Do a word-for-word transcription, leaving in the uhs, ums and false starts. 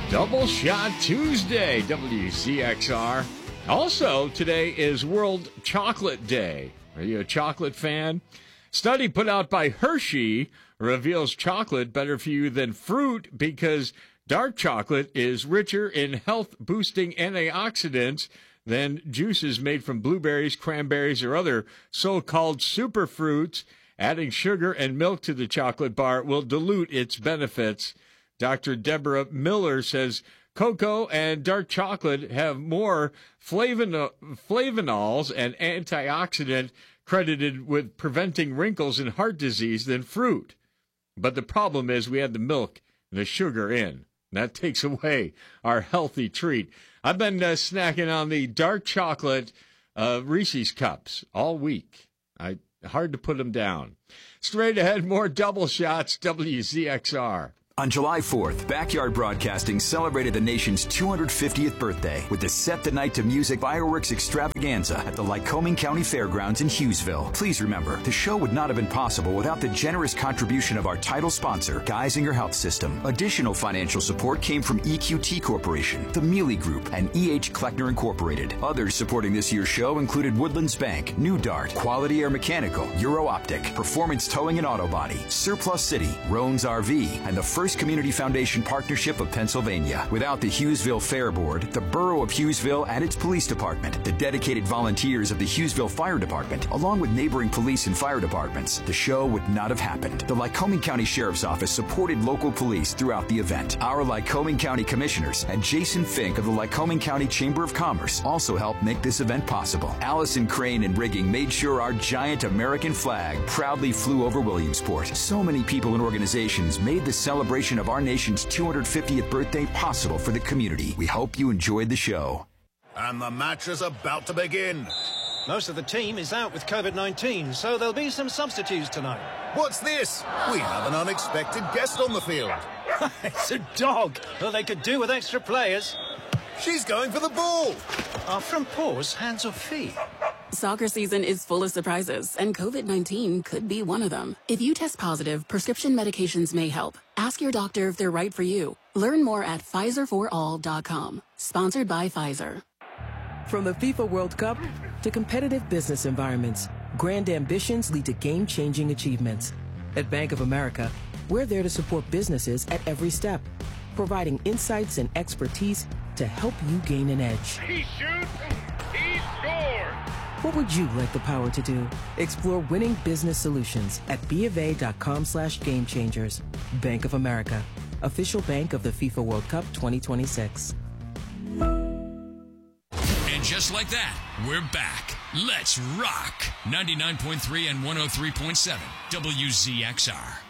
Double Shot Tuesday, W C X R. Also, today is World Chocolate Day. Are you a chocolate fan? Study put out by Hershey reveals chocolate better for you than fruit because dark chocolate is richer in health-boosting antioxidants than juices made from blueberries, cranberries, or other so-called superfruits. Adding sugar and milk to the chocolate bar will dilute its benefits. Doctor Deborah Miller says cocoa and dark chocolate have more flavon- flavonols and antioxidant credited with preventing wrinkles and heart disease than fruit. But the problem is we add the milk and the sugar in. That takes away our healthy treat. I've been uh, snacking on the dark chocolate uh, Reese's Cups all week. I hard to put them down. Straight ahead, more double shots, W Z X R. On July fourth, Backyard Broadcasting celebrated the nation's two hundred fiftieth birthday with the Set the Night to Music Fireworks Extravaganza at the Lycoming County Fairgrounds in Hughesville. Please remember, the show would not have been possible without the generous contribution of our title sponsor, Geisinger Health System. Additional financial support came from E Q T Corporation, the Mealy Group, and E H. Kleckner Incorporated. Others supporting this year's show included Woodlands Bank, New Dart, Quality Air Mechanical, Euro Optic, Performance Towing and Auto Body, Surplus City, Roan's R V, and the First Community Foundation Partnership of Pennsylvania. Without the Hughesville Fair Board, the Borough of Hughesville and its police department, the dedicated volunteers of the Hughesville Fire Department, along with neighboring police and fire departments, the show would not have happened. The Lycoming County Sheriff's Office supported local police throughout the event. Our Lycoming County Commissioners and Jason Fink of the Lycoming County Chamber of Commerce also helped make this event possible. Allison Crane and Rigging made sure our giant American flag proudly flew over Williamsport. So many people and organizations made the celebration of our nation's two hundred fiftieth birthday possible for the community. We hope you enjoyed the show. And the match is about to begin. Most of the team is out with COVID nineteen, so there'll be some substitutes tonight. What's this? We have an unexpected guest on the field. It's a dog. Well, they could do with extra players. She's going for the ball. Are front paws hands or feet? Soccer season is full of surprises, and COVID nineteen could be one of them. If you test positive, prescription medications may help. Ask your doctor if they're right for you. Learn more at Pfizer for all dot com. Sponsored by Pfizer. From the FIFA World Cup to competitive business environments, grand ambitions lead to game-changing achievements. At Bank of America, we're there to support businesses at every step, providing insights and expertise to help you gain an edge. He shoots, he scores! What would you like the power to do? Explore winning business solutions at BofA.com slash game changers. Bank of America, official bank of the FIFA World Cup twenty twenty-six. And just like that, we're back. Let's rock. ninety-nine point three and one oh three point seven W Z X R.